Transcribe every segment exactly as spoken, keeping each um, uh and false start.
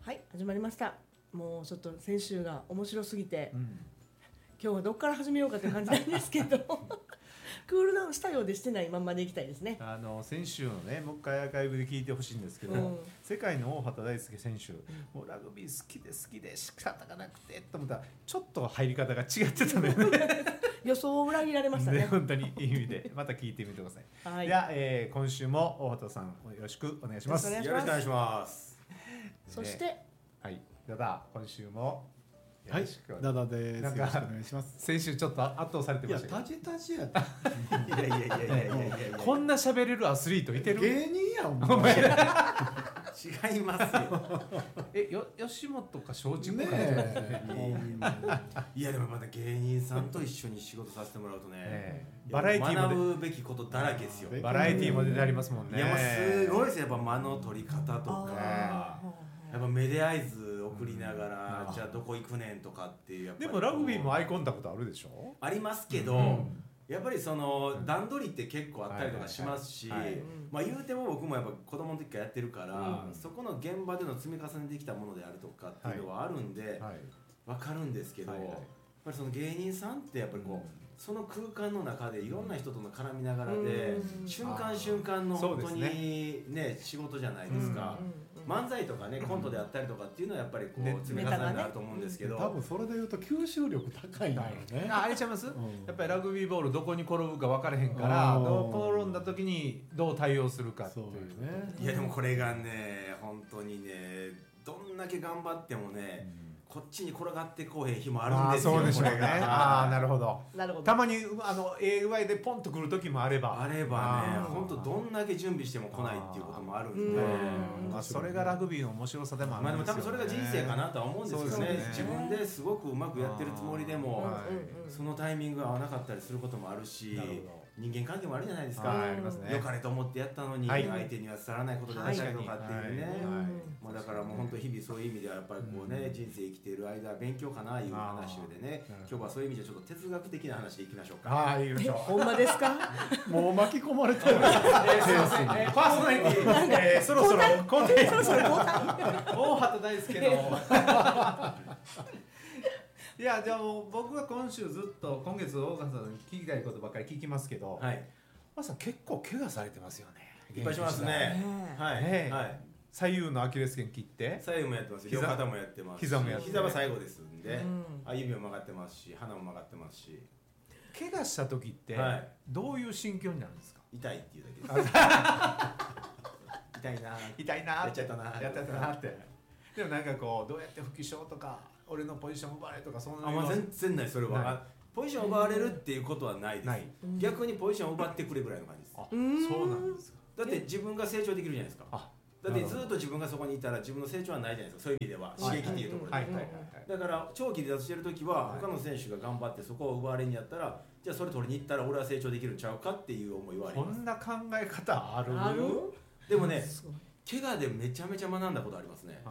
はい、始まりました。もうちょっと先週が面白すぎて、 うん、 今日はどっから始めようかという感じなんですけどクールダウンしたようでしてないまんまでいきたいですね。 あの先週のね、もう一回アーカイブで聞いてほしいんですけど、 うん、 世界の大畑大輔選手、うん、もうラグビー好きで好きで仕方がなくてと思ったらちょっと入り方が違ってたのよね予想を裏切られましたね。 本当にいい意味でまた聞いてみてください。 はい、 では、えー、今週も大畑さんよろしくお願いします。 よろよろしくお願いします。 そして、 はい、ダダ今週もはい、ダダです。よろしくお願いします。 先週ちょっと圧倒されてましたけど。 いや、タジタジやった。 いやいやいやいやいやいやいや。 こんな喋れるアスリートいてる？ 芸人やん。 お前違いますよ。 え、よ吉本か松竹かね。 いやでもまた芸人さんと一緒に仕事させてもらうとね、 ねバラエティーも学ぶべきことだらけですよ。 バラエティーも出てありますもんね。 いやもうすごいですよ。やっぱ間の取り方とか、やっぱ目で合図送りながら、うん、じゃあどこ行くねんとかっていうやっぱり。 でもラグビーもアイコンタクトあるでしょ？ ありますけど、うん、やっぱりその段取りって結構あったりとかしますし、まあ言うても僕もやっぱ子供の時からやってるから、うん、そこの現場での積み重ねできたものであるとかっていうのはあるんで、はいはい、分かるんですけど、はいはい、やっぱりその芸人さんってやっぱりこう、うん、その空間の中でいろんな人との絡みながらで、うん、瞬間瞬間の本当にね仕事じゃないですか。うん、漫才とかねコントであったりとかっていうのはやっぱりこう積み重ねがあると思うんですけど、 多分それでいうと吸収力高いんだよね。 あ、あれちゃいます、うん、やっぱりラグビーボールどこに転ぶか分からへんからどう転んだ時にどう対応するかっていうね。 いやでもこれがね本当にねどんだけ頑張ってもね、うん、こっちに転がってこうへん日もあるんですよ。 そうでしょうね。ああ、なるほど。 なるほど。 たまにあの エーワイ でポンと来る時もあればあればね、本当どんだけ準備しても来ないっていうこともあるんで、 まあそれがラグビーの面白さでもあるんですよね。 まあでも多分それが人生かなとは思うんですよね。自分ですごくうまくやってるつもりでも、そのタイミングが合わなかったりすることもあるし、人間関係もあるじゃないですか。 ありますね。 良かれと思ってやったのに相手には伝わらないことであったりとかっていうね。もうだからもう本当日々そういう意味ではやっぱりこうね人生生きている間勉強かないう話でね、今日はそういう意味でちょっと哲学的な話でいきましょうか。 はい、行きましょう。 ほんまですか？ もう巻き込まれてる。 えー、すいません。えー、パーソナリティ、えー、そろそろ交代。そろそろ交代。大畑大輔の。いや、じゃあもう僕は今週ずっと今月大畑さんに聞きたいことばっかり聞きますけど、 はい。 まさ結構怪我されてますよね。 いっぱいしますね。はい。 ね、 はい。 左右のアキレス腱切って左右もやってますし、両肩もやってますし、 膝もやって膝は最後ですんで、うん、あ指も曲がってますし鼻も曲がってますし。 怪我した時ってどういう心境になるんですか？ 痛いっていうだけです痛いな痛いなやっちゃったなやっちゃったなって。でもなんかこうどうやって復帰しようとか俺のポジション奪われとかそんなあ、まあ、全然ない。それはポジション奪われるっていうことはないです。ない逆にポジション奪ってくれぐらいの感じです。 あ、そうなんですか。 だって自分が成長できるじゃないですか。あ、だってずっと自分がそこにいたら自分の成長はないじゃないですか。そういう意味では刺激っていうところで、だから長期離脱してる時は他の選手が頑張ってそこを奪われにやったら、じゃあそれ取りに行ったら俺は成長できるんちゃうかっていう思いはあります。 こんな考え方ある？ ある？ でもね怪我でめちゃめちゃ学んだことありますね。 はい、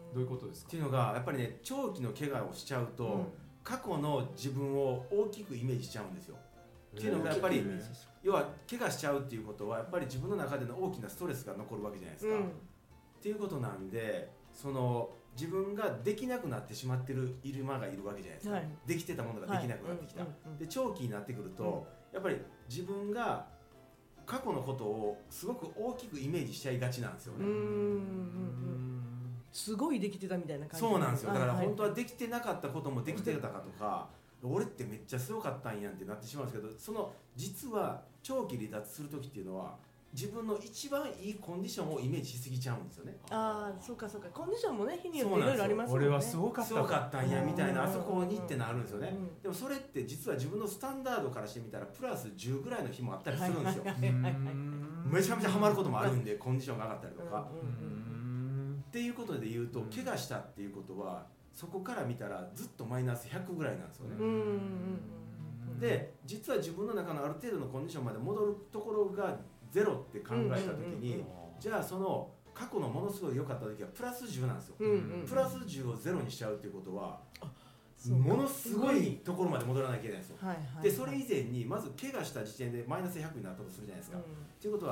どういうことですか？ っていうのがやっぱりね長期の怪我をしちゃうと、うん、過去の自分を大きくイメージしちゃうんですよ。っていうのがやっぱり要は怪我しちゃうっていうことはやっぱり自分の中での大きなストレスが残るわけじゃないですか、うん、っていうことなんでその自分ができなくなってしまってるいる間がいるわけじゃないですか、はい、できてたものができなくなってきた、はいうんうんうん、で長期になってくると、うん、やっぱり自分が過去のことをすごく大きくイメージしちゃいがちなんですよね。 うーんうんうんすごいできてたみたいな感じ。 そうなんですよ。だから本当はできてなかったこともできてたかとか、俺ってめっちゃすごかったんやんってなってしまうんですけど、その実は長期離脱する時っていうのは自分の一番いいコンディションをイメージしすぎちゃうんですよね。 ああ、そうかそうか。コンディションもね日によっていろいろありますもんね。 俺はすごかったすごかったんやみたいなあそこにってなるんですよね、うんうん、でもそれって実は自分のスタンダードからしてみたらプラスじゅうぐらいの日もあったりするんですよ。めちゃめちゃハマることもあるんでコンディションが上がったりとか、うんうんうん、っていうことで言うと怪我したっていうことはそこから見たらずっとマイナスひゃくぐらいなんですよね。うんうんうん、で実は自分の中のある程度のコンディションまで戻るところがゼロって考えた時に、うんうんうん、じゃあその過去のものすごい良かった時はプラスじゅうなんですよ、うんうんうん、プラスじゅうをゼロにしちゃうっていうことはものすごいところまで戻らなきゃいけないんですよ、はいはいはい、でそれ以前にまず怪我した時点でマイナスひゃくになったとするじゃないですか、うん、っていうことは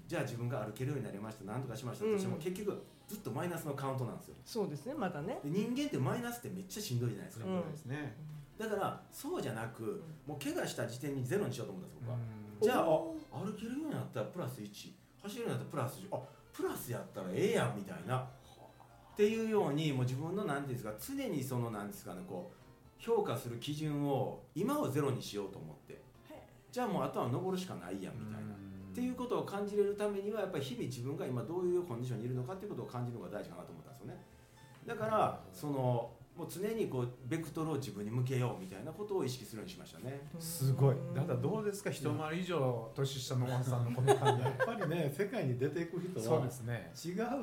じゃあ自分が歩けるようになりましたなんとかしましたとしても、うん、結局ずっとマイナスのカウントなんですよ。 そうですね、またね。 で人間ってマイナスってめっちゃしんどいじゃないですか、 うん、 だからそうじゃなく、もう怪我した時点にゼロにしようと思ったんです僕は、うん、じゃあ歩けるようになったらプラスいち、走るようになったらプラスじゅう、あプラスやったらええやんみたいなっていうように、もう自分のなんていうんですか、常にそのなんですかね、こう評価する基準を今をゼロにしようと思って、じゃあもうあとは登るしかないやんみたいなっていうことを感じれるためには、やっぱり日々自分が今どういうコンディションにいるのかっていうことを感じるのが大事かなと思ったんですよね。だからそのもう常にこうベクトルを自分に向けようみたいなことを意識するようにしましたね。 すごい。だからどうですか、一回り以上年下のおばさんのこの感じ。 やっぱりね、世界に出ていく人はそうですね、 違う、うん、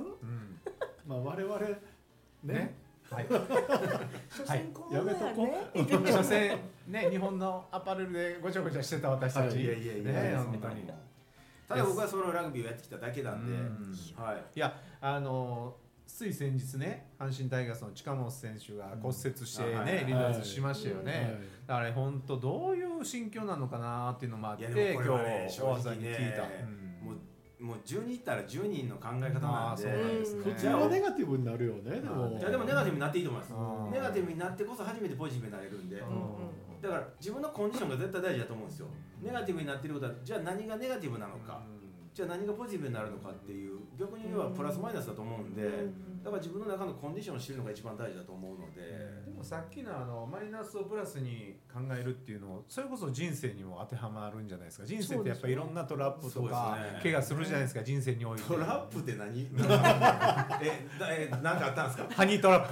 まあ我々ね、ね、 はい、 所詮こうやめとこう。 所詮ね、日本のアパレルでごちゃごちゃしてた私たち、 いやいやいや、 ね、本当に。 ただ僕はそのラグビーをやってきただけなんで、はい。 いや、あのつい先日ね、阪神タイガースの近本選手が骨折してね、離脱しましたよね。だから本当どういう心境なのかなっていうのもあって、今日大和さんに聞いた。 もうもうじゅうにんいったらじゅうにんの考え方なんで、 普通はネガティブになるよね。でもいやでもネガティブになっていいと思います。ネガティブになってこそ初めてポジティブになれるんで、だから自分のコンディションが絶対大事だと思うんですよ。ネガティブになっていることは、じゃあ何がネガティブなのか、じゃあ何がポジティブになるのかっていう、逆に言えばプラスマイナスだと思うんで、だから自分の中のコンディションを知るのが一番大事だと思うので。 でもさっきのあのマイナスをプラスに考えるっていうのを、それこそ人生にも当てはまるんじゃないですか。人生ってやっぱりいろんなトラップとか怪我するじゃないですか、人生において。 トラップって何？え、え、なんかあったんですか？ ハニートラップ。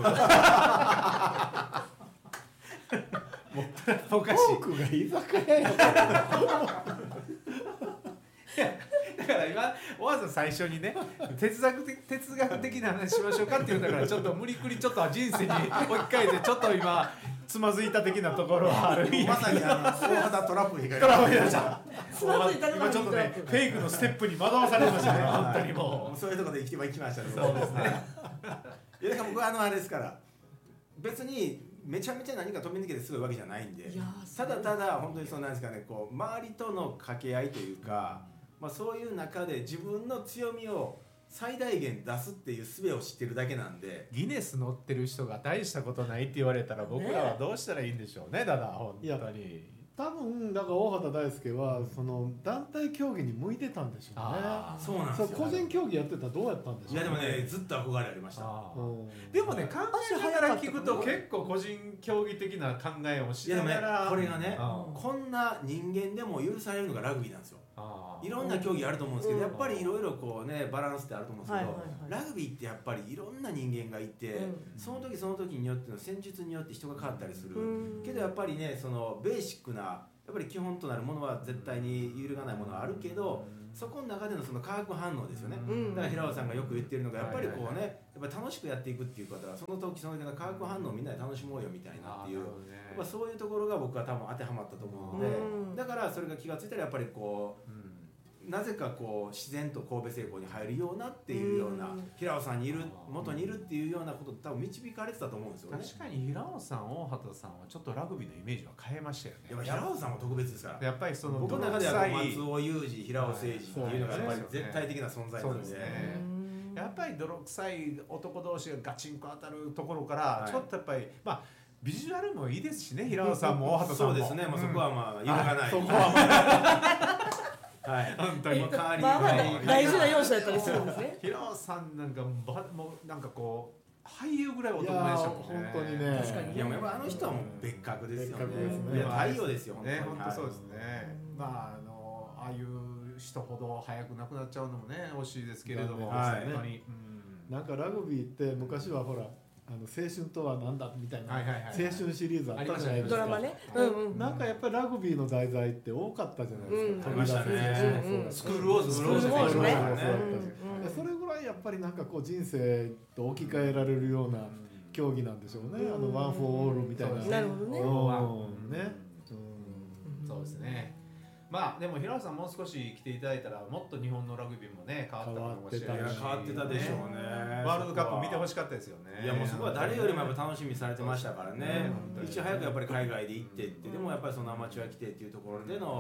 もうおかしい。 トークが居酒屋や。 だから今おわざ最初にね、哲学的哲学的な話しましょうかって言うんだから、ちょっと無理くりちょっと人生に置き換えてちょっと今つまずいた的なところはある。 まさにあの大肌トラップにトラップになっちゃう。 つまずいたのが今ちょっとね、フェイクのステップに惑わされましたね。本当にもうそういうところで生きてまいきましたね。 そうですね。 いやだから僕はあのあれですから、別にめちゃめちゃ何か飛び抜けてすごいわけじゃないんで、ただただ本当にそうなんですかね、こう周りとの掛け合いというか、まあそういう中で自分の強みを最大限出すっていう術を知ってるだけなんで。 ギネス乗ってる人が大したことないって言われたら、僕らはどうしたらいいんでしょうね。だだ本当に。 多分だから大畑大輔はその団体競技に向いてたんでしょうね。 そうなんですよ。 個人競技やってたらどうやったんでしょう。 いやでもね、ずっと憧れありました。 でもね、考えながら聞くと結構個人競技的な考えをしながら、 これがね、こんな人間でも許されるのがラグビーなんですよ。いろんな競技あると思うんですけど、やっぱりいろいろこうねバランスってあると思うんですけど、ラグビーってやっぱりいろんな人間がいて、その時その時によっての戦術によって人が変わったりするけど、やっぱりね、そのベーシックなやっぱり基本となるものは絶対に揺るがないものはあるけど、そこの中でのその化学反応ですよね。だから平尾さんがよく言ってるのが、やっぱりこうね、やっぱり楽しくやっていくっていう方は、その時その時の化学反応をみんなで楽しもうよみたいなっていう、やっぱそういうところが僕は多分当てはまったと思うので、だからそれが気がついたらやっぱりこう、なぜかこう自然と神戸製鋼に入るようなっていうような、平尾さんにいる元にいるっていうようなこと多分導かれてたと思うんですよね。 確かに平尾さん、大畑さんはちょっとラグビーのイメージは変えましたよね。 やっぱ平尾さんも特別ですから。 やっぱりその僕の中では松尾裕二、平尾誠二っていうのがやっぱり絶対的な存在なんで。 やっぱり泥臭い男同士がガチンコ当たるところからちょっとやっぱりまあビジュアルもいいですしね、平尾さんも大畑さんも。 そうですね。まあそこはまあ揺るがない。 そこはまあ。 はい、本当にもう代わりに大事な要素だったりするんですね。 平尾さんなんかもうなんかこう俳優ぐらい男でしたもんね。 本当にね。 確かに。 いややっぱあの人はもう別格ですよね。 いや太陽ですよ本当に。本当そうですね。まああのああいう人ほど早く亡くなっちゃうのもね惜しいですけれども、本当に。 なんかラグビーって昔はほら。あの青春とはなんだみたいな青春シリーズあったじゃないですか。 ドラマね。 なんかやっぱりラグビーの題材って多かったじゃないですか。 ありましたね。スクールウォーズ、 スクールウォーズね。 それぐらいやっぱりなんかこう人生と置き換えられるような競技なんでしょうね。あのワンフォーオールみたいな。 なるほどね。 ね。 そうですね。まあでも平尾さんもう少し来ていただいたらもっと日本のラグビーもね変わったかもしれないし、 変わってたでしょうね。 ワールドカップ見てほしかったですよね。 いやもうそこは誰よりもやっぱ楽しみにされてましたからね。いち早くやっぱり海外で行ってって、でもやっぱりそのアマチュア来てっていうところでの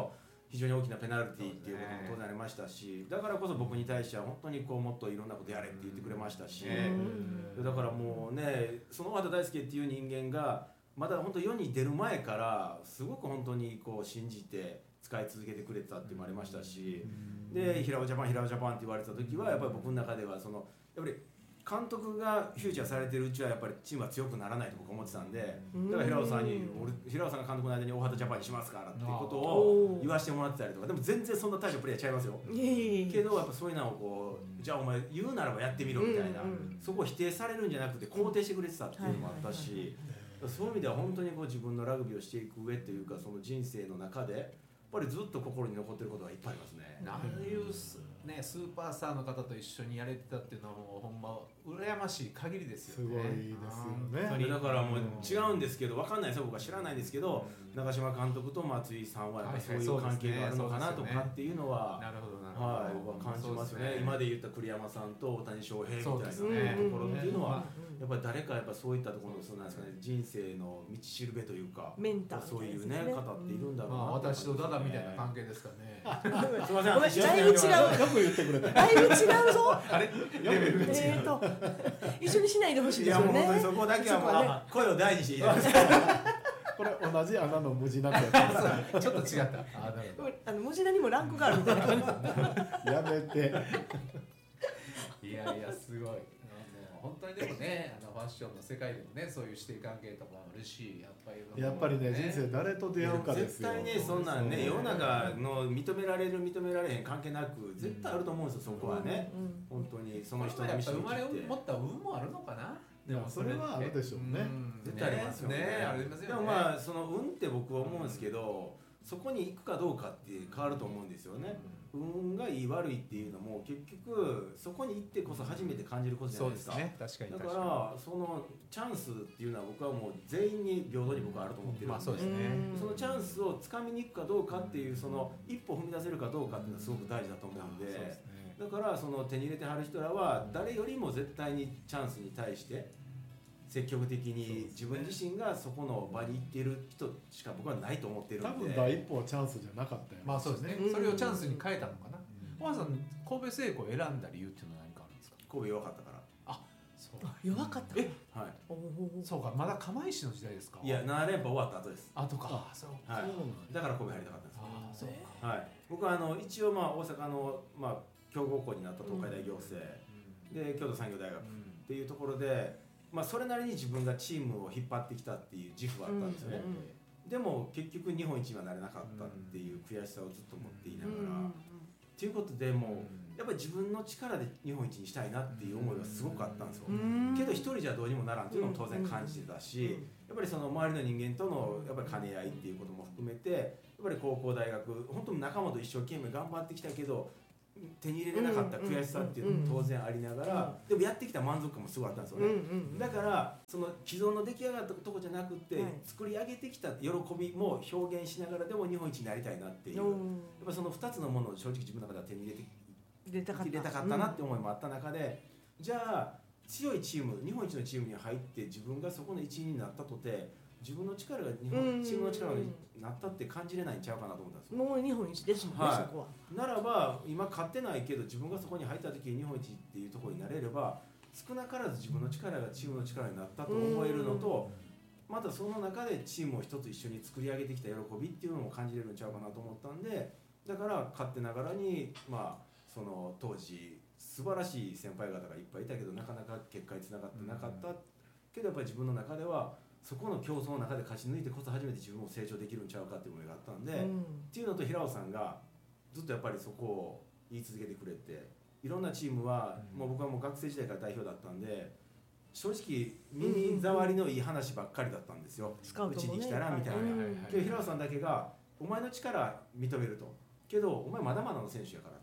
非常に大きなペナルティーっていうことも当然ありましたし、だからこそ僕に対しては本当にこうもっといろんなことやれって言ってくれましたし、だからもうねその大畑大輔っていう人間がまだ本当世に出る前からすごく本当にこう信じて使い続けてくれてたっていうのもありましたし、で平尾ジャパン平尾ジャパンって言われた時はやっぱり僕の中ではそのやっぱり監督がフューチャーされてるうちはやっぱりチームは強くならないと僕は思ってたんで、だから平尾さんに俺平尾さんが監督の間に大畑ジャパンにしますからっていうことを言わせてもらってたりとか、でも全然そんな大したプレーちゃいますよけど、やっぱそういうのをこうじゃあお前言うならばやってみろみたいな、そこを否定されるんじゃなくて肯定してくれてたっていうのもあったし、そういう意味では本当にこう自分のラグビーをしていく上というかその人生の中でやっぱりずっと心に残ってることがいっぱいありますね。 ああいうス、ね、スーパースターの方と一緒にやれてたっていうのはもうほんま羨ましい限りですよね。 すごいですよね。 だからもう違うんですけど分かんないですよ、僕は知らないんですけど、長嶋監督と松井さんはやっぱりそういう関係があるのかなとかっていうのは、 なるほどなるほど、 はい、僕は感じますよね。今で言った栗山さんと大谷翔平みたいなとねころっていうのはやっぱり誰かやっぱそういったところのそうなんですかね、人生の道しるべというかメンターそういうね方っているんだろうな、 まあ、私とダダみたいな関係ですかね。 すいません、 ごめんだいぶ違うよく言ってくれた。 だいぶ違うぞあれレベルが違う。 えーと一緒にしないでほしいいですよね。 やもう本当にそこだけはもう、 ね、 声を大にしていただきますこれ同じ穴の無地なってやつ。 ちょっと違った。あ、なるほど。 あの文字にもランクがあるみたいな感じ。 やめて。 いやいやすごい。本当にでもね、あのファッションの世界でもね、そういう師弟関係とかあるし、やっぱりやっぱりね、人生誰と出会うかですよ。 絶対ね、そんなんね、世の中の認められる認められへん関係なく絶対あると思うんですよ、そこはね。本当にその人のやっぱ道を生まれ切って持った運もあるのかな。 いやそれはあるでしょうね。 絶対ありますよね。 ありますよね。 でもまあその運って僕は思うんですけど、そこに行くかどうかって変わると思うんですよね。運がいい悪いっていうのも結局そこに行ってこそ初めて感じることじゃないですか。 そうですね、確かにだ確かに。 からそのチャンスっていうのは僕はもう全員に平等に僕はあると思ってるんで、 まあそうですね。 そのチャンスをつかみに行くかどうかっていうその一歩踏み出せるかどうかっていうのはすごく大事だと思うんで、だからその手に入れてはる人らは誰よりも絶対にチャンスに対して積極的に自分自身がそこの場に行っている人しか僕はないと思ってるんで、 多分第一歩はチャンスじゃなかったよ。 まあそうですね。それをチャンスに変えたのかな。小原さん、神戸製鋼を選んだ理由っていうのは何かあるんですか。 神戸弱かったから。 あ、そう。 弱かった。 え、 はい。 おお。 そうか、まだ釜石の時代ですか。 いや、なな連覇終わった後です。 後か。あ、そうか。 はい。だから神戸入りたかったんです。 あ、そうか。 はい。僕はあの一応まあ大阪のまあ強豪校になった東海大行政、で京都産業大学っていうところで、まあそれなりに自分がチームを引っ張ってきたっていう自負はあったんですよね。でも結局日本一にはなれなかったっていう悔しさをずっと持っていながら、ということでもうやっぱり自分の力で日本一にしたいなっていう思いはすごくあったんですよ。けど一人じゃどうにもならんっていうのも当然感じてたし、やっぱりその周りの人間とのやっぱり兼ね合いっていうことも含めて、やっぱり高校大学本当に仲間と一生懸命頑張ってきたけど手に入れれなかった悔しさっていうのも当然ありながら、でもやってきた満足感もすごいあったんですよね。だからその既存の出来上がったとこじゃなくて、作り上げてきた喜びも表現しながらでも日本一になりたいなっていう、やっぱそのふたつのものを正直自分の中では手に入れて入れたかった、入れたかったなって思いもあった中で、じゃあ強いチーム日本一のチームに入って自分がそこの一員になったとて自分の力が日本チームの力になったって感じれないんちゃうかなと思ったんですよ。 もう日本一ですもんね、 はい、 そこは。 ならば今勝ってないけど自分がそこに入った時に日本一っていうところになれれば少なからず自分の力がチームの力になったと思えるのと、またその中でチームを一つ一緒に作り上げてきた喜びっていうのも感じれるんちゃうかなと思ったんで、だから勝手ながらにまあその当時素晴らしい先輩方がいっぱいいたけどなかなか結果につながってなかった、うん、けどやっぱり自分の中ではそこの競争の中で勝ち抜いてこそ初めて自分も成長できるんちゃうかっていう思いがあったんで、うん、っていうのと平尾さんがずっとやっぱりそこを言い続けてくれて、いろんなチームは、うん、もう僕はもう学生時代から代表だったんで正直耳障りのいい話ばっかりだったんですよ、うん、うちに来たらみたいな、けど平尾さんだけがお前の力認めると、けどお前まだまだの選手やから、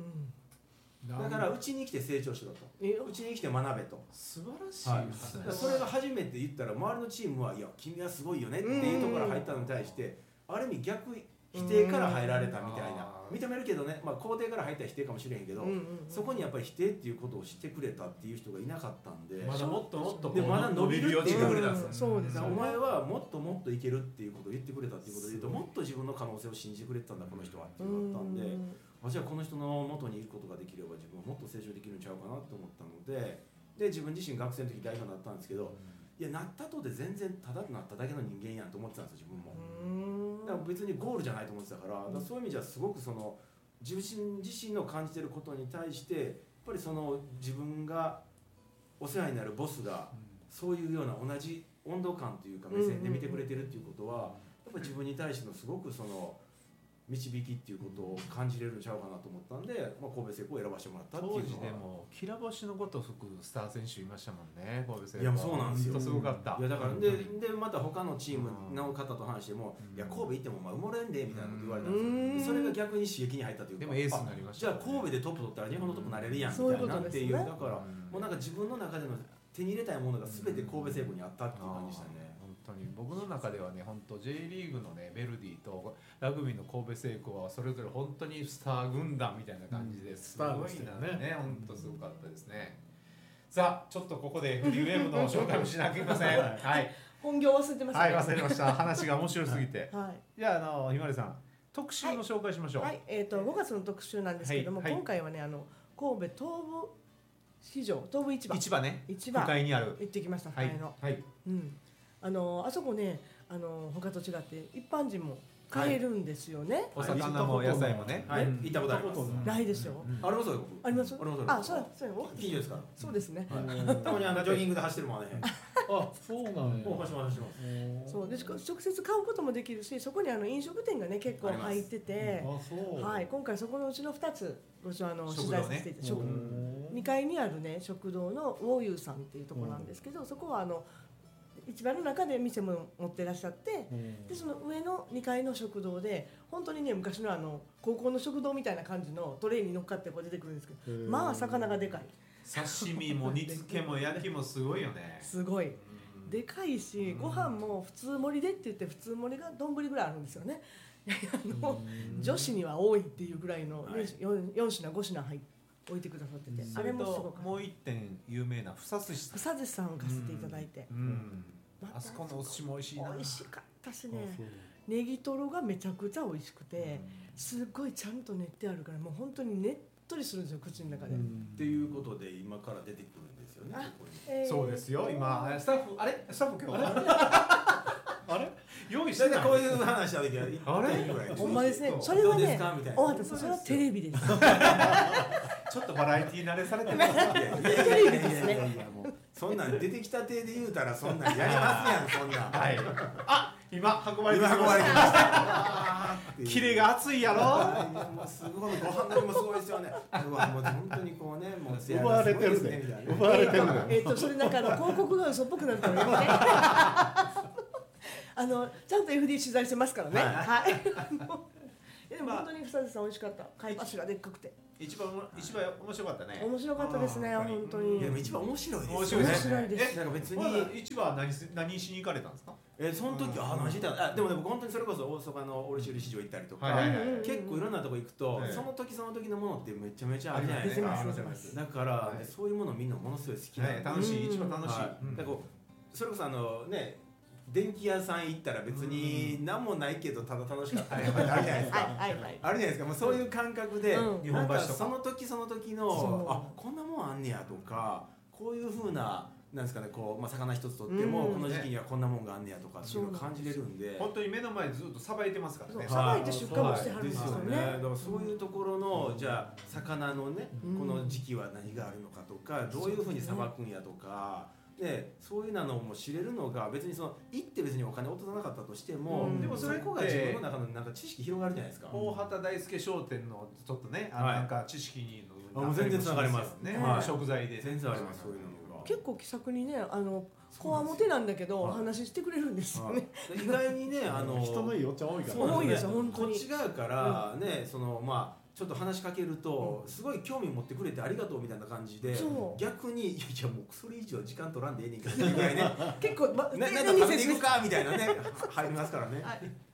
うんだからうちに来て成長しろと、うちに来て学べと、 素晴らしい、はい、 それが初めて言ったら周りのチームはいや君はすごいよねっていうところから入ったのに対してある意味逆否定から入られたみたいな、 認めるけどね、まあ、肯定から入ったら否定かもしれへんけど、うんうんうん、そこにやっぱり否定っていうことを知ってくれたっていう人がいなかったんで、 まだもっともっとでまだ伸びるって言ってくれたんですよ、 うん、そうですよね、 お前はもっともっといけるっていうことを言ってくれたっていうことで言うと、もっと自分の可能性を信じてくれてたんだこの人はっていうのがあったんで、あじゃあこの人の元にいることができれば自分はもっと成長できるんちゃうかなと思ったので、で自分自身学生の時代表になったんですけど、いやなったとで全然ただなっただけの人間やんと思ってたんですよ自分も。だから別にゴールじゃないと思ってたから、だからそういう意味じゃすごくその自分自身の感じてることに対してやっぱりその自分がお世話になるボスがそういうような同じ温度感というか目線で見てくれてるっていうことはやっぱり自分に対してのすごくその導きっていうことを感じれるんちゃうかなと思ったんで、まあ、神戸製鋼を選ばせてもらったっていうのは。 当時でもきら星のごと吹くスター選手いましたもんね、神戸製鋼。 いやそうなんですよ、 すごかった。 いやだからででまた他のチームの方と話しても、うん、いや神戸行ってもまあ埋もれんでみたいなこと言われたんですよ。それが逆に刺激に入ったというか、 でもエースになりました、ね、 じゃあ神戸でトップ取ったら日本のトップになれるやんみたいなっていう、だからもうなんか自分の中での手に入れたいものが全て神戸製鋼にあったっていう感じでしたね。 本当に僕の中ではね、本当 J リーグのねベルディとラグビーの神戸製鋼はそれぞれ本当にスター軍団みたいな感じですごいなね、本当すごかったですね。さあちょっとここでフリーウェーブの紹介もしなきゃいけません。はい。 本業忘れてましたね。 はい、忘れました。話が面白すぎて。 はい。 じゃああのひまりさん特集の紹介しましょう。 はい。はい、えっ、ー、とごがつの特集なんですけども、はいはい、今回はねあの神戸東部市場東部市場市場ね市場向かいにある行ってきました。 はいのはい。 うん。あのあそこねあの他と違って一般人も買えるんですよね。はい、 お魚も野菜もね。 はい。行ったことあります。 ないですよ。 うん、ありますよ。 あります。あ、そうそうよ。 近所ですから。 そうですね。 はい、たまにあのジョギングで走ってるもんね。 あ、そうなんや。 もう走ります走ります。 そうで直接買うこともできるし、そこにあの飲食店がね結構入ってて、 あ、そう。 はい。今回そこのうちのふたつごあの取材させていただいて、にかいにあるね食堂のウォーユーさんっていうところなんですけど、そこはあの市場の中で店も持ってらっしゃって、でその上のにかいの食堂で本当にね昔のあの高校の食堂みたいな感じのトレーに乗っかってこう出てくるんですけど、まあ魚がでかい。 刺身も煮付けも焼きもすごいよね。 すごい。でかいし、ご飯も普通盛りでって言って普通盛りが丼ぐらいあるんですよね。あの女子には多いっていうぐらいの、ね、よん, よん品ご品入って置いてくださってて、 あれもすごくもう一点有名なふさ寿司ふさ寿司さんを貸していただいて、 うんうんま、あそこのお寿司も美味しいな。 美味しかったしね、ネギトロがめちゃくちゃ美味しくて、すごいちゃんと練ってあるからもう本当にねっとりするんですよ口の中で。 っていうことで今から出てくるんですよね。 えー、そうですよ。今スタッフあれスタッフ今日あれ用意してない。 こういう話した時はあれほんまですね。それはね、おわたさんそれはテレビです。 ちょっとバラエティー慣れされてますね。 テレビですね。 そんなん出てきた手で言うたらそんなんやりますやんそんなん。 はい。あ、今運ばれてきました。 今運ばれてきました。 キレが熱いやろ。 もうすごいご飯のりもすごいですよね。うわもう本当にこうねもう奪われてるね。奪われてるね。 えっとそれなんかあの広告が嘘っぽくなるからね。あのちゃんと エフディー 取材してますからね。はい。でも本当にふさ寿司さん美味しかった。貝柱でっかくて。 一番一番面白かったね。 面白かったですね本当に。 でも一番面白いです。 面白いです。 面白いです。 なんか別に一番何何しに行かれたんですか。 えその時あ何してたあでもでも本当にそれこそ大阪の卸売市場行ったりとか結構いろんなとこ行くとその時その時のものってめちゃめちゃあるじゃないですか。だからそういうものみんなものすごい好きなんで楽しい一番楽しい。 だからそれこそあのね。電気屋さん行ったら別に何もないけどただ楽しかったりとかあるじゃないですか。あるじゃないですか。もうそういう感覚で日本橋とかその時その時のあこんなもんあんねやとかこういう風ななんですかねこうまあ魚一つとってもこの時期にはこんなもんがあんねやとかっていうのを感じれるんで本当に目の前でずっとさばいてますからね。 さばいて出荷もしてはるんですよね。 だからそういうところのじゃあ魚のねこの時期は何があるのかとかどういう風にさばくんやとか。でそういうのも知れるのが別にその行って別にお金落とさなかったとしても、うん、でもそこが自分の中のなんか知識広がるじゃないですか。 大畑大輔商店のちょっとねあのなんか知識にの、はい、全然つながりますね、はい、食材で全然ありますそういうのが結構気さくにねあのこわもてなんだけどお話ししてくれるんですよね。 意外にねあの人のいいおっちゃん多いから、 ね、多いですよ本当に。 こっち側からね、うん、そのまあちょっと話しかけると、すごい興味持ってくれてありがとうみたいな感じで逆にいやいやもうそれ以上時間取らんでええねんけどぐらいね結構、ま、 ななんか食べていくかみたいなね入りますからね、 はい、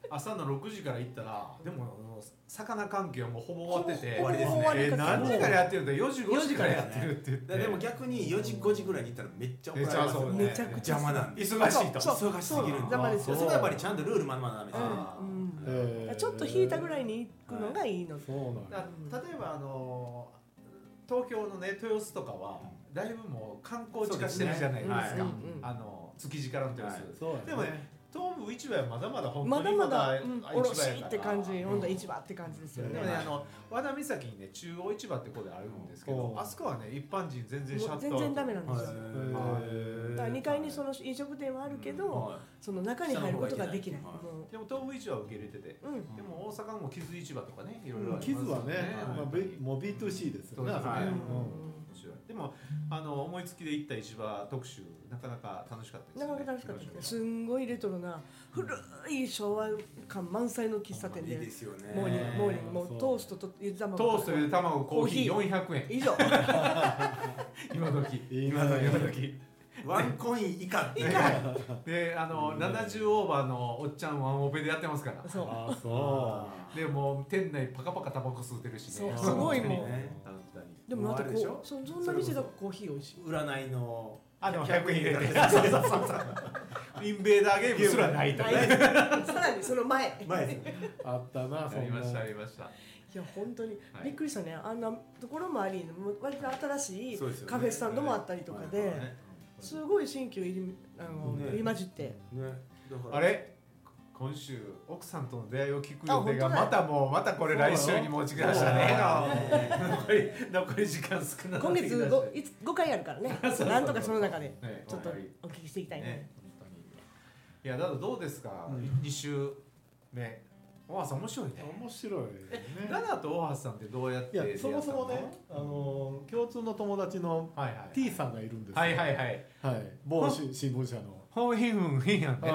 朝のろくじから行ったらでも魚関係はもうほぼ終わってて終わりですねえー何時からやってるんだよじごじからやってるって言ってでも逆によじごじぐらいに行ったらめっちゃ怒られますよめちゃくちゃ邪魔なんで忙しいとそう忙しすぎるんで邪魔ですよそこはやっぱりちゃんとルール守らなダメですねうんえーちょっと引いたぐらいに行くのがいいの。 そうなんやだ例えばあの東京のね豊洲とかはだいぶもう観光地化してるじゃないですか、 そうですねはいあの築地からの豊洲、 はいそうやねでもね東武市場はまだまだ本ま当にだまだ、 だうん、 市場やから卸って感じ、本当市場って感じですよね。 でもね、あの和田岬にね中央市場ってここであるんですけど、 うんあそこはね一般人全然シャットアウト全然ダメなんですよ。 へーだからにかいにその飲食店はあるけど、 はその中に入ることができない。 下の方がいけないもでも東武市場は受け入れてて、 ううん。 でも大阪も木津市場とかねいろいろありますキズはね、 はいまあ、ビもう ビーツーシー ですよね。 そうですねあそこねうん面白いでもあの思いつきで行った市場特集なかなか楽しかったですね。 なかなか楽しかったですね。すんごいレトロな古い昭和感満載の喫茶店いいで、 ですよねモーニングモーニングもうそうトーストとゆで卵トーストゆで卵コーヒーコーよんひゃくえん以上。 今時今だ今時ワンコイン以下って以下であのななじゅうオーバーのおっちゃんワンオペでやってますからそう。 ああそでもう店内パカパカタバコ吸ってるしねそうすごいもうね本当にでもなんかもうあれでしょこうそそんな店がコーヒー美味しい。 占いのあでもひゃくえん入れてそうそうそうインベーダーゲームすらないとかないねさらにその前。 前ですうあったなそんなありましたありましたいや本当にはいびっくりしたね、あんなところもあり、もう割と新しいそうですよねカフェスタンドもあったりとかで、 ねすごい新旧入りあの、 ね入り混じって、 ねだからあれ今週奥さんとの出会いを聞く予定があ本当だまたもうまたこれ来週に持ち越したね残り残り時間少なく今なってきたし月 ご, いつごかいあるからね、 そうそうそうなんとかその中でねちょっとはいお聞きしていきたいね。 ね本当にいやだからどうですか、 うんに週目大橋さん面白いね面白いねラナと大橋さんってどうやっていや出会ったのそもそもねあの共通の友達のはいはい T さんがいるんですよはいはいはいはい某し新聞社のほんひんふんひんやんね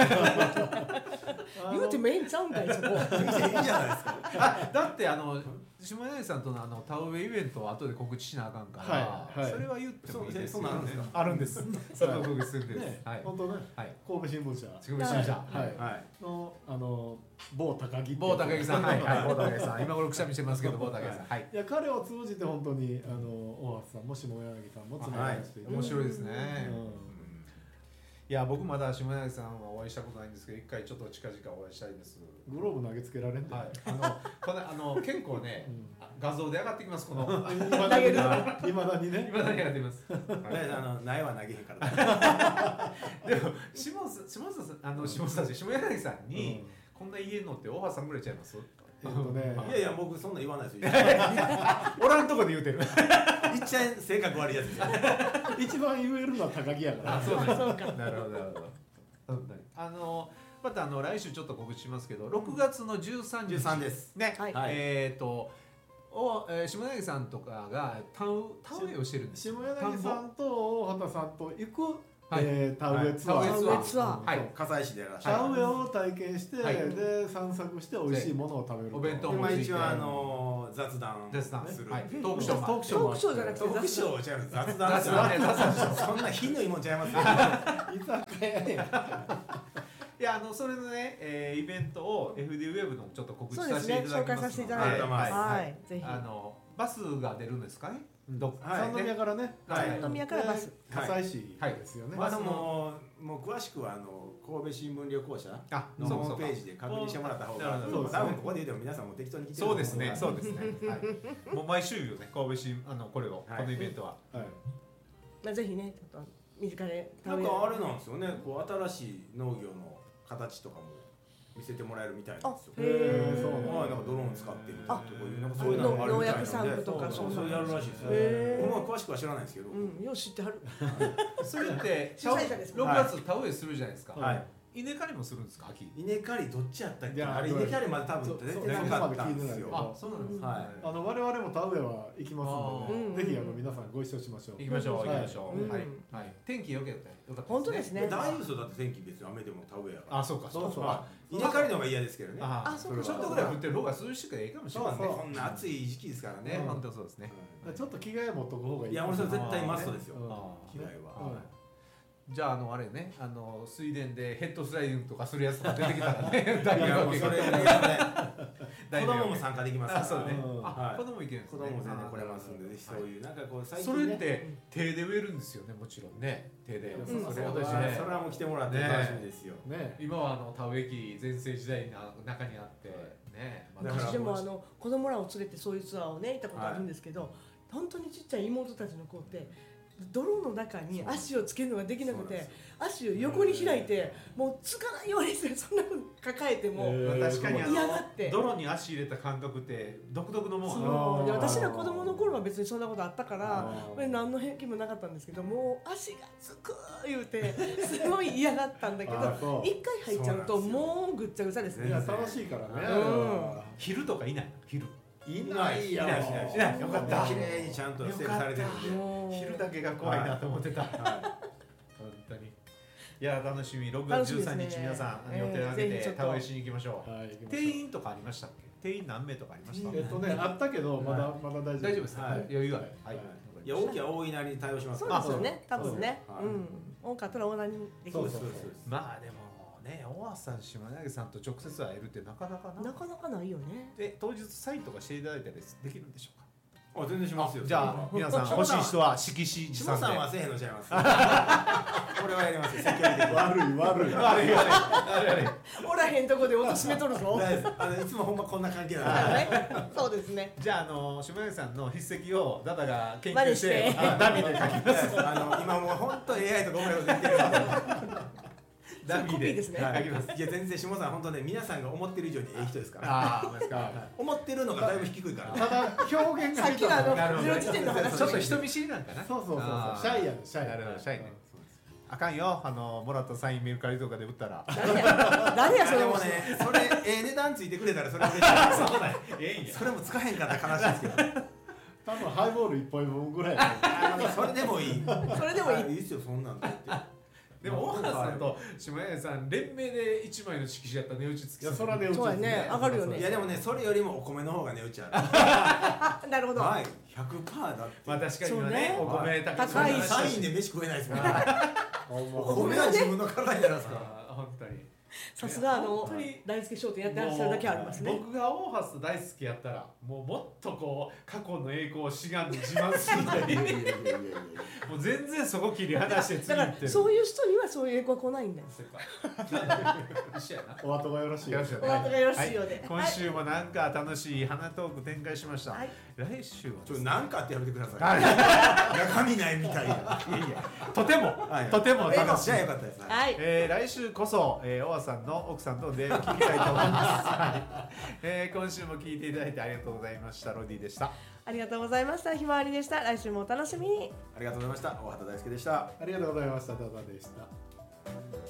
言うてもええんちゃうんかいそこ。 いいじゃないですかあだってあの下柳さんとのあの田植えイベントを後で告知しなあかんから、 はいはいそれは言ってもいいですよそうそうなんですかあるんですその告知するんです、 ねはい本当ねはい神戸新聞社仕組みしましたはいはいのあの某高木某高木さんはいはい某高木さん今頃くしゃみしてますけど某高木さんはいいや彼を通じて本当にあの大橋さんも下柳さんもつながりしていて、 面白いですね、 うんいや僕まだ下柳さんはお会いしたことないんですけど一回ちょっと近々お会いしたいですグローブ投げつけられんで、 はいあのこのあの結構ねうんあ画像で上がってきますこのいまだにねいまだにね今何上がってきます、はいあの苗は投げへんからでも下下下さんあの下さん下柳さんに、こんな言えんのって大橋さんぐらいちゃいますえっとねいやいや僕そんな言わないですよおらんとこで言うてるいっちゃん性格悪いやつですよ一番言えるのは高木やからあそうですそうかなるほどなるほど本当にあのまたあの来週ちょっと告知しますけどろくがつのじゅうさんにちじゅうさんですね、 はいはいえっ、ー、とお、えー、下柳さんとかが田植田植えをしてるんです下柳さんと大畑さんと行く、 はいえー田植えツアー、 はい田植えツアーツアーはい葛西市でやらせて田植えを体験して、 はいで散策して美味しいものを食べるとお弁当もまあ一応あの雑談雑談するはいトークショーもトークショーもトークショーじゃなくてトークショーちゃいます雑談雑談ね雑談ですそんな火のいもんちゃいますよ居酒屋やいやあのそれのね、えー、イベントを エフディー ウェブのちょっと告知そうですさせていね、 ただきますので紹介させていただいて、 はいはい、 はいぜひ。 あのバスが出るんですかねどっはい三宮からね、 はい三宮からバスで葛西市ですよね、 まあでももう詳しくはあの神戸新聞旅行者あのそうそうかホームページで確認してもらった方がなるほど多分ここで言うても皆さんも適当に来てると思そうですね、 うそうですね。はい。もう毎週よね、神戸新あのこれを、 はいこのイベントは。 はいまあぜひね、ちょっと身近でなんかあれなんですよねこう新しい農業の形とかも見せてもらえるみたいなんですよあへーそうなんだはいなんかドローン使ってみたいなとこいうなんかそういうののがあるみたいなんで農薬散布とかそうそうやるらしいですよへー僕は詳しくは知らないですけどうん、よう知ってはる。 それって、 主催者ですもんろくがつ田植えするじゃないですか。 はい稲刈りもするんですか、秋。 稲刈りどっちやったっけいやあれ稲刈りまで多分出てなかったんですよあ、そうなんですね。 はいあの我々も田植えは行きますんでね、 あーぜひあの皆さんご一緒しましょう。 行きましょう、行きましょう。 はいはい、はい。天気良ければよかった。 本当ですね。 大嘘だって天気別に雨でも田植えやからあ、そうか、 そうそうあ稲刈りの方が嫌ですけどねあ、 あそうかちょっとぐらい降ってる方が涼しくていいかもしれないね。 そうねこんな暑い時期ですからねね、本当そうですね。 ちょっと着替え持っとく方がいい。 いや俺それ絶対マストですようんあ着替えはうんじゃああのあれね、あの水田でヘッドスライディングとかするやつとか出てきたらね、 いやもうそれね子供も参加できますから。 あ、そうね。 うんあ、 はい、 子供いけるんですね。 子供も全然来れますんで、ぜひそういうなんかこう最近それね。 って手で植えるんですよね、もちろんね。手で。 うんそれはそうですね。それはもう来てもらって楽しみですよ。 ね。 今はあの田植え機全盛時代の中にあってね。 だから私でもあの子供らを連れてそういうツアーをね行ったことあるんですけど、本当にちっちゃい妹たちの子って泥の中に足をつけるのができなくて、足を横に開いてもうつかないようにしてそんなの抱えても、 えー確かにあ嫌がっての泥に足入れた感覚って独特のもん。 そうであー私ら子供の頃は別にそんなことあったからあーこれ何の平気もなかったんですけど、もう足がつく言うてすごい嫌がったんだけあーそうど一回入っちゃうとそうなんですよもうぐっちゃぐちゃですね。 いや楽しいからね。 うん昼とかいないの？昼。 いないよ。 いないしないしないよかった綺麗にちゃんと整備されてるんで。 もう昼だけが怖いなと思ってた。 は本当に。いや楽しみ。ろくがつじゅうさんにち皆さん予定を上げて田植えしに行きましょう。 はい。行きましょう定員とかありましたっけ？定員何名とかありました？ えっとねあったけどまだまだ大丈夫。 大丈夫ですか？ はい余裕ある。はいい。いや大きな大いなりに対応しますそうから。 ですよね、多分ね、 はいうん、多かったらオーナーにできる。 そうそうそう。 まあでもね、大橋さん、島柳さんと直接会えるってなかなかな。 なかなかないよね。 で当日サインとかしていただいたりできるんでしょうか？ あ全然しますよ。 じゃあ皆さん欲しい人は色紙持下参で。 さんはせえへんのちゃいます。これはやりますよ。積極的に。 悪い悪い。 悪い悪い悪い悪い。 おらへんとこで貶めとるぞ。 大丈夫ですあのいつもほんまこんな関係なんで。 ね、そうですね。 じゃああの島柳さんの筆跡をダダが研真究し似しててあダミーで書きます。 あの今もう本当 エーアイ とかうまいことできてるんで。 ダミーでコピーですね書きます。 いや全然下さん本当ね皆さんが思ってる以上にええ人ですから。 ああ、ですか。 思ってるのがだいぶ低いから。 ただ表現がさっきのあのなるほどゼロ時点の話。 ちょっと人見知りなんかな。 そうそうそうそうあーシャイやねシャイ。 なるほどシャイね。あかんよ、あのもらったサインメルカリとかで売ったら。 誰や、誰やそれもでもねそれええ値段ついてくれたらそれ嬉しい。 そうだよ。ええんや。 それもつかへんかったら悲しいですけど。 多分ハイボール一杯分ぐらいやね。 あのそれでもいい。 それでもいいあいいっすよそんなんだって。 でも大原さんと島柳さん連名で一枚の色紙やったら値打ちつきいやそらねそうやね上がるよねいやでもねそれよりもお米の方が値打ちある。 あ、なるほど。 はいひゃくパーセントだって。 まあ確かに今ねそうねお米高高いしサインで飯食えないですもん。 ほんまお米は自分の体にならすから。 あー本当に。 さすがあの本当に大輔商店やってらっしゃるだけありますね。 僕が大橋大好きやったらもうもっとこう過去の栄光を志願で自慢するのにいやいやいやいやいやもう全然そこ切り離して次だから行ってる。 そういう人にはそういう栄光は来ないんだよ。 そうか。一緒やな。 お後がよろしいよろしいお後がよろしいようで。 今週もなんか楽しい花トーク展開しました。 はい。 来週はちょなんかってやめてくださはいい。中身ないみたいな。 いやいやとても、 はいとても楽しいじゃあよかったです。 はい。 えー、来週こそ、えー、大和さんの奥さんとで聞きたいと思います、はいえー、今週も聞いていただいてありがとうございました。ロディでした。 ありがとうございました。ひまわりでした。来週もお楽しみに。 ありがとうございました。大畑大輔でした。 ありがとうございました。ダダでした。